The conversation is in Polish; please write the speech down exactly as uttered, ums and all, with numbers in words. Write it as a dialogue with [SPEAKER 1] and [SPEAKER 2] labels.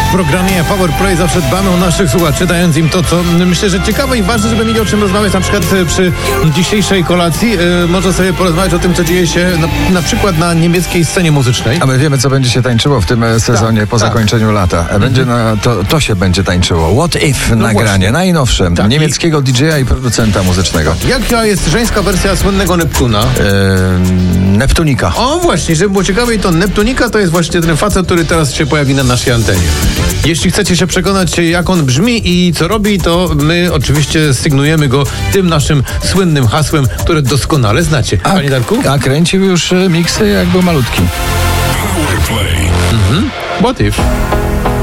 [SPEAKER 1] W programie Power Play zawsze dbamy o naszych słuchaczy, dając im to, co myślę, że ciekawe i ważne, żeby mieli o czym rozmawiać. Na przykład przy dzisiejszej kolacji yy, można sobie porozmawiać o tym, co dzieje się na, na przykład na niemieckiej scenie muzycznej.
[SPEAKER 2] A my wiemy, co będzie się tańczyło w tym sezonie
[SPEAKER 1] tak,
[SPEAKER 2] po
[SPEAKER 1] tak.
[SPEAKER 2] zakończeniu lata. Będzie na, to, to się będzie tańczyło. What If,
[SPEAKER 1] no
[SPEAKER 2] nagranie,
[SPEAKER 1] właśnie.
[SPEAKER 2] najnowsze,
[SPEAKER 1] Tak,
[SPEAKER 2] niemieckiego D J a i producenta muzycznego.
[SPEAKER 1] Jaka jest żeńska wersja słynnego Neptuna?
[SPEAKER 2] Yy, Neptunika.
[SPEAKER 1] O właśnie, żeby było ciekawiej, to Neptunika to jest właśnie ten facet, który teraz się pojawi na naszej antenie. Jeśli chcecie się przekonać, jak on brzmi i co robi, to my oczywiście sygnujemy go tym naszym słynnym hasłem, które doskonale znacie.
[SPEAKER 2] A,
[SPEAKER 1] Panie Darku?
[SPEAKER 2] a kręcił już miksy, jak był malutki.
[SPEAKER 3] Power Play.
[SPEAKER 1] Mhm. What if?